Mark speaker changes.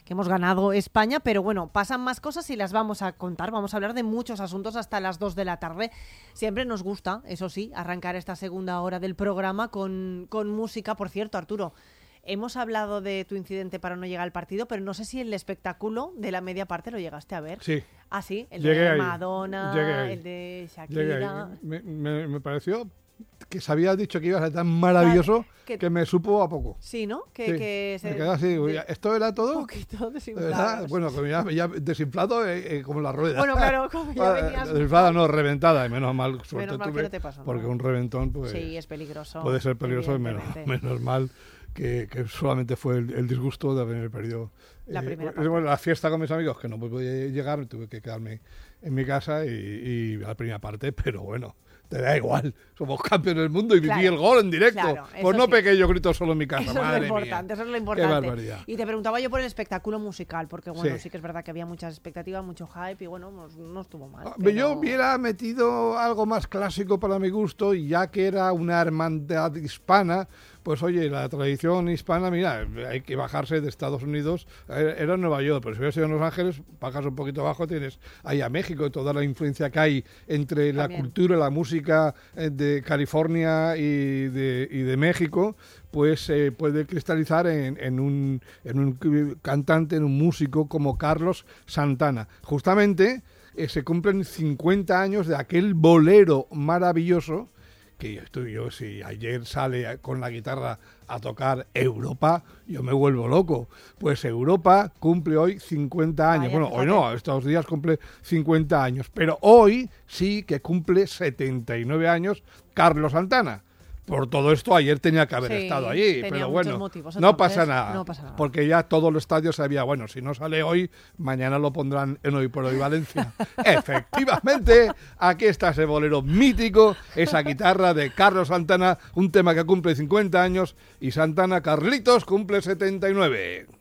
Speaker 1: que hemos ganado España, pero bueno, pasan más cosas y las vamos a contar. Vamos a hablar de muchos asuntos hasta las 2 de la tarde. Siempre nos gusta, eso sí, arrancar esta segunda hora del programa con música. Por cierto, Arturo, hemos hablado de tu incidente para no llegar al partido, pero no sé si el espectáculo de la media parte lo llegaste a ver.
Speaker 2: Sí.
Speaker 1: Ah, sí, el
Speaker 2: Llegué
Speaker 1: de
Speaker 2: ahí.
Speaker 1: Madonna, el de Shakira.
Speaker 2: Me pareció que se había dicho que iba a ser tan maravilloso que me supo a poco.
Speaker 1: Sí, ¿no? Que
Speaker 2: me quedé así. ¿Esto era todo?
Speaker 1: Un poquito desinflado.
Speaker 2: Bueno, ya desinflado como la rueda.
Speaker 1: Bueno, claro, como ya venías...
Speaker 2: Desinflada no, reventada, y menos mal suerte
Speaker 1: menos mal
Speaker 2: tuve,
Speaker 1: que no te pasó,
Speaker 2: porque
Speaker 1: ¿no?
Speaker 2: un reventón pues,
Speaker 1: sí, es peligroso.
Speaker 2: Puede ser peligroso, y menos mal que solamente fue el disgusto de haber perdido la fiesta con mis amigos, que no pude llegar, tuve que quedarme en mi casa y la primera parte, pero bueno, te da igual, somos campeones del mundo y viví el gol en directo, pues no pequeño grito solo en mi casa, madre mía.
Speaker 1: Eso es lo importante.
Speaker 2: Qué barbaridad.
Speaker 1: Y te preguntaba yo por el espectáculo musical, porque bueno, sí que es verdad que había muchas expectativas, mucho hype y bueno, no estuvo mal.
Speaker 2: Yo hubiera metido algo más clásico para mi gusto, y ya que era una hermandad hispana, pues oye, la tradición hispana, mira, hay que bajarse de Estados Unidos, era en Nueva York, pero si hubieras ido a Los Ángeles, bajas un poquito abajo, tienes ahí a México, toda la influencia que hay entre la cultura y la música de California y de México, pues se puede cristalizar en un cantante, en un músico como Carlos Santana. Justamente se cumplen 50 años de aquel bolero maravilloso que si ayer sale con la guitarra a tocar Europa, yo me vuelvo loco. Pues Europa cumple hoy 50 años. Bueno, hoy no, estos días cumple 50 años, pero hoy sí que cumple 79 años Carlos Santana. Por todo esto, ayer tenía que haber estado allí, pero bueno,
Speaker 1: motivos,
Speaker 2: no pasa nada, porque ya todo el estadio sabía, bueno, si no sale hoy, mañana lo pondrán en Hoy por Hoy Valencia. Efectivamente, aquí está ese bolero mítico, esa guitarra de Carlos Santana, un tema que cumple 50 años, y Santana, Carlitos, cumple 79.